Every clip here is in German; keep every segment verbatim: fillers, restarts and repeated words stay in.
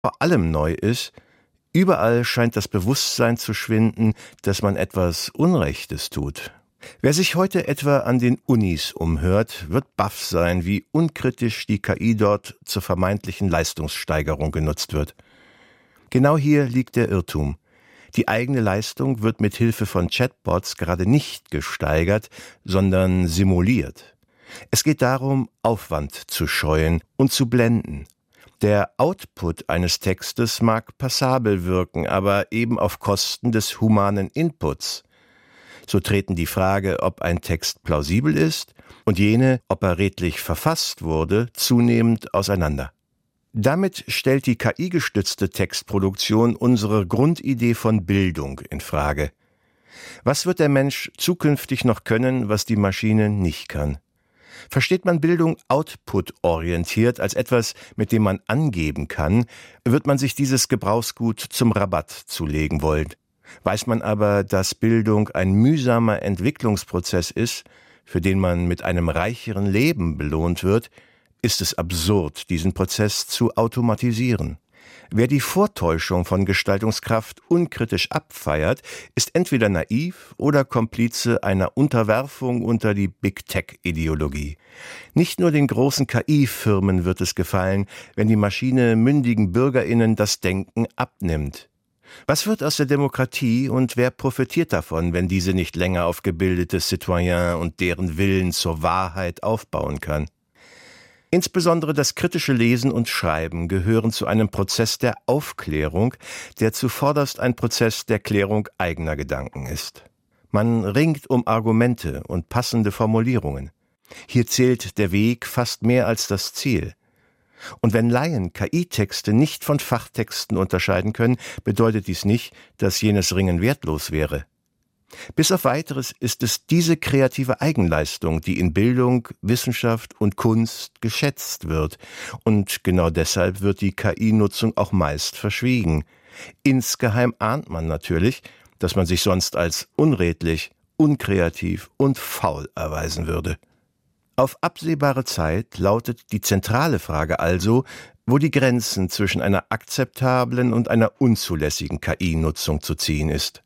vor allem neu ist, überall scheint das Bewusstsein zu schwinden, dass man etwas Unrechtes tut. Wer sich heute etwa an den Unis umhört, wird baff sein, wie unkritisch die K I dort zur vermeintlichen Leistungssteigerung genutzt wird. Genau hier liegt der Irrtum. Die eigene Leistung wird mit Hilfe von Chatbots gerade nicht gesteigert, sondern simuliert. Es geht darum, Aufwand zu scheuen und zu blenden. Der Output eines Textes mag passabel wirken, aber eben auf Kosten des humanen Inputs. So treten die Frage, ob ein Text plausibel ist, und jene, ob er redlich verfasst wurde, zunehmend auseinander. Damit stellt die K I-gestützte Textproduktion unsere Grundidee von Bildung in Frage. Was wird der Mensch zukünftig noch können, was die Maschine nicht kann? Versteht man Bildung output-orientiert als etwas, mit dem man angeben kann, wird man sich dieses Gebrauchsgut zum Rabatt zulegen wollen. Weiß man aber, dass Bildung ein mühsamer Entwicklungsprozess ist, für den man mit einem reicheren Leben belohnt wird, ist es absurd, diesen Prozess zu automatisieren. Wer die Vortäuschung von Gestaltungskraft unkritisch abfeiert, ist entweder naiv oder Komplize einer Unterwerfung unter die Big-Tech-Ideologie. Nicht nur den großen K I-Firmen wird es gefallen, wenn die Maschine mündigen BürgerInnen das Denken abnimmt. Was wird aus der Demokratie und wer profitiert davon, wenn diese nicht länger auf gebildete Citoyens und deren Willen zur Wahrheit aufbauen kann? Insbesondere das kritische Lesen und Schreiben gehören zu einem Prozess der Aufklärung, der zuvorderst ein Prozess der Klärung eigener Gedanken ist. Man ringt um Argumente und passende Formulierungen. Hier zählt der Weg fast mehr als das Ziel. Und wenn Laien K I-Texte nicht von Fachtexten unterscheiden können, bedeutet dies nicht, dass jenes Ringen wertlos wäre. Bis auf Weiteres ist es diese kreative Eigenleistung, die in Bildung, Wissenschaft und Kunst geschätzt wird. Und genau deshalb wird die K I-Nutzung auch meist verschwiegen. Insgeheim ahnt man natürlich, dass man sich sonst als unredlich, unkreativ und faul erweisen würde. Auf absehbare Zeit lautet die zentrale Frage also, wo die Grenzen zwischen einer akzeptablen und einer unzulässigen K I-Nutzung zu ziehen ist.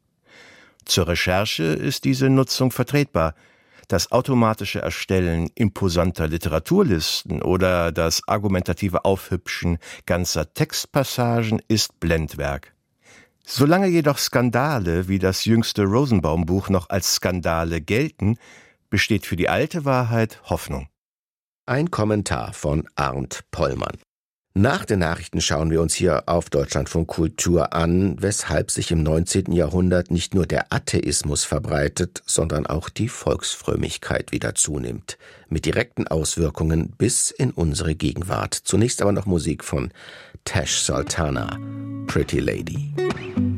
Zur Recherche ist diese Nutzung vertretbar. Das automatische Erstellen imposanter Literaturlisten oder das argumentative Aufhübschen ganzer Textpassagen ist Blendwerk. Solange jedoch Skandale wie das jüngste Rosenbaum-Buch noch als Skandale gelten, besteht für die alte Wahrheit Hoffnung. Ein Kommentar von Arndt Pollmann. Nach den Nachrichten schauen wir uns hier auf Deutschlandfunk Kultur an, weshalb sich im neunzehnten Jahrhundert nicht nur der Atheismus verbreitet, sondern auch die Volksfrömmigkeit wieder zunimmt, mit direkten Auswirkungen bis in unsere Gegenwart. Zunächst aber noch Musik von Tash Sultana, Pretty Lady.